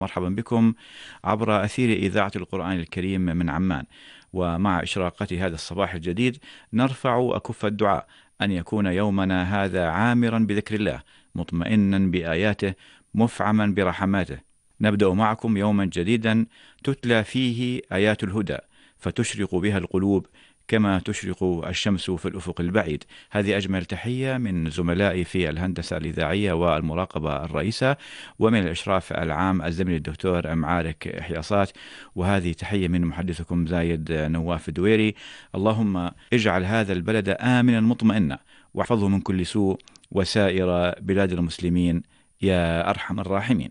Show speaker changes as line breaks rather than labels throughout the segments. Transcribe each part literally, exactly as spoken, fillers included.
مرحبا بكم عبر أثير إذاعة القرآن الكريم من عمان. ومع إشراقة هذا الصباح الجديد نرفع أكف الدعاء أن يكون يومنا هذا عامرا بذكر الله، مطمئنا بآياته، مفعما برحماته. نبدأ معكم يوما جديدا تتلى فيه آيات الهدى فتشرق بها القلوب كما تشرق الشمس في الأفق البعيد. هذه أجمل تحية من زملائي في الهندسة الإذاعية والمراقبة الرئيسة، ومن الإشراف العام الزميل الدكتور معارك حياصات، وهذه تحية من محدثكم زايد نواف الدويري. اللهم اجعل هذا البلد آمنا مطمئنا واحفظه من كل سوء وسائر بلاد المسلمين يا أرحم الراحمين.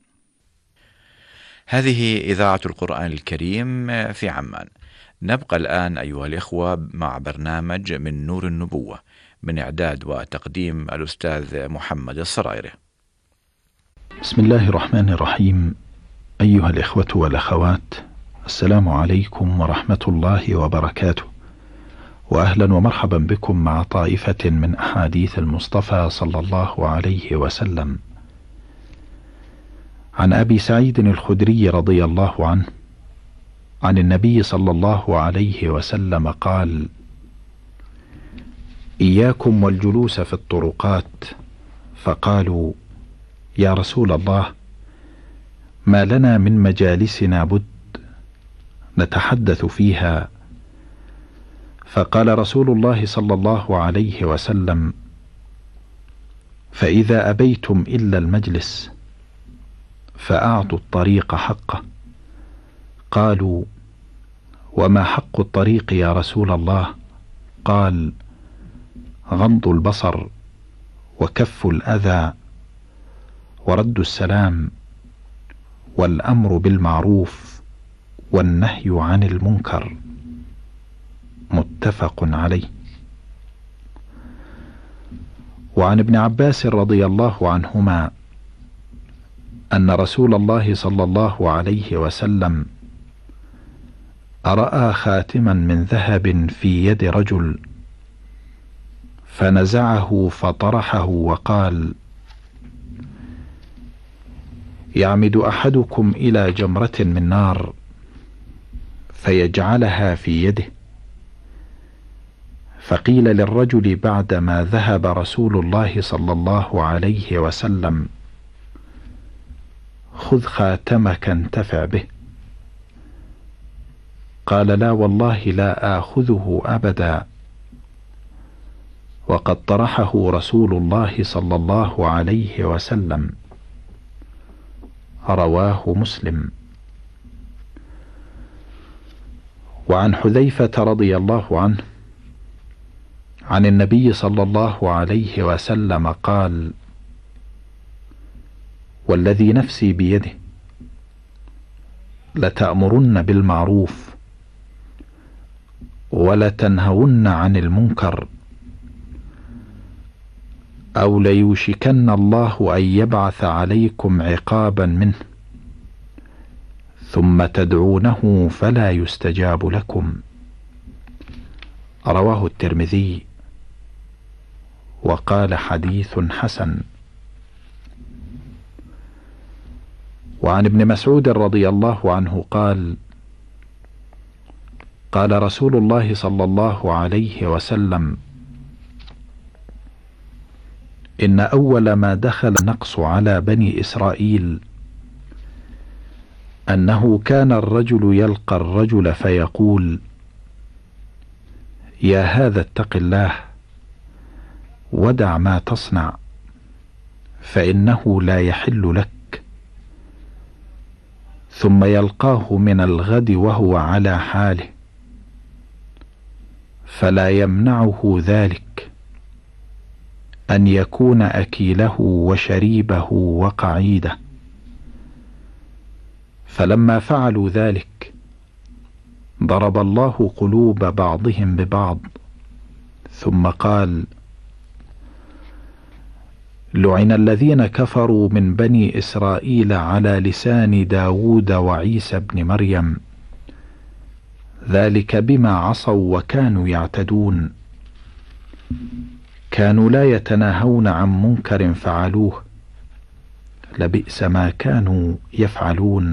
هذه إذاعة القرآن الكريم في عمان. نبقى الآن أيها الإخوة مع برنامج من نور النبوة من إعداد وتقديم الأستاذ محمد السرايري.
بسم الله الرحمن الرحيم. أيها الإخوة والأخوات، السلام عليكم ورحمة الله وبركاته، وأهلا ومرحبا بكم مع طائفة من أحاديث المصطفى صلى الله عليه وسلم. عن أبي سعيد الخدري رضي الله عنه عن النبي صلى الله عليه وسلم قال: إياكم والجلوس في الطرقات. فقالوا: يا رسول الله، ما لنا من مجالسنا بد نتحدث فيها. فقال رسول الله صلى الله عليه وسلم: فإذا أبيتم إلا المجلس فأعطوا الطريق حقه. قالوا: وما حق الطريق يا رسول الله؟ قال: غض البصر وكف الأذى ورد السلام والأمر بالمعروف والنهي عن المنكر. متفق عليه. وعن ابن عباس رضي الله عنهما أن رسول الله صلى الله عليه وسلم رأى خاتما من ذهب في يد رجل فنزعه فطرحه وقال: يعمد أحدكم إلى جمرة من نار فيجعلها في يده. فقيل للرجل بعدما ذهب رسول الله صلى الله عليه وسلم: خذ خاتمك انتفع به. قال: لا والله لا آخذه أبدا، وقد طرحه رسول الله صلى الله عليه وسلم. رواه مسلم. وعن حذيفة رضي الله عنه عن النبي صلى الله عليه وسلم قال: والذي نفسي بيده لتأمرن بالمعروف ولتنهون عن المنكر، أو ليوشكن الله أن يبعث عليكم عقابا منه ثم تدعونه فلا يستجاب لكم. رواه الترمذي وقال: حديث حسن. وعن ابن مسعود رضي الله عنه قال: قال رسول الله صلى الله عليه وسلم: إن أول ما دخل النقص على بني إسرائيل أنه كان الرجل يلقى الرجل فيقول: يا هذا اتق الله ودع ما تصنع فإنه لا يحل لك. ثم يلقاه من الغد وهو على حاله فلا يمنعه ذلك أن يكون أكيله وشريبه وقعيده. فلما فعلوا ذلك ضرب الله قلوب بعضهم ببعض، ثم قال: لعن الذين كفروا من بني إسرائيل على لسان داود وعيسى بن مريم، ذلك بما عصوا وكانوا يعتدون، كانوا لا يتناهون عن منكر فعلوه، لبئس ما كانوا يفعلون.